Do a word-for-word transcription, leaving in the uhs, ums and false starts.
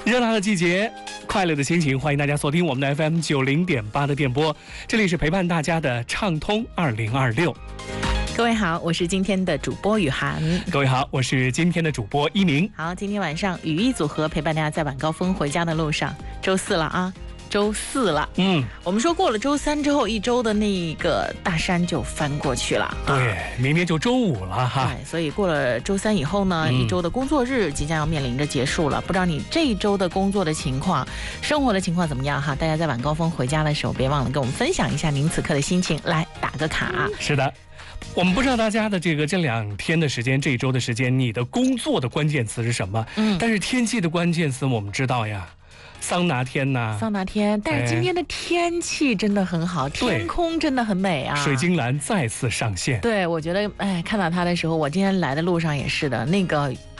热闹的季节，快乐的心情，欢迎大家锁定我们的 F M 九零点八的电波，这里是陪伴大家的畅通二零二六。 各位好，我是今天的主播雨涵。 各位好，我是今天的主播一鸣。 好，今天晚上雨艺组合陪伴大家在晚高峰回家的路上。周四了啊，周四了。 嗯， 我们说过了周三之后一周的那个大山就翻过去了。 对，明天就周五了哈。 对，所以过了周三以后呢，嗯、一周的工作日即将要面临着结束了。不知道你这一周的工作的情况、生活的情况怎么样哈？大家在晚高峰回家的时候，别忘了跟我们分享一下您此刻的心情，来打个卡。 是的。我们不知道大家的这个这两天的时间，这一周的时间，你的工作的关键词是什么？嗯，但是天气的关键词我们知道呀，桑拿天呐， 桑拿天。但是今天的天气真的很好，天空真的很美啊。 水晶兰再次上线。 对，我觉得，哎，看到它的时候，我今天来的路上也是的，那个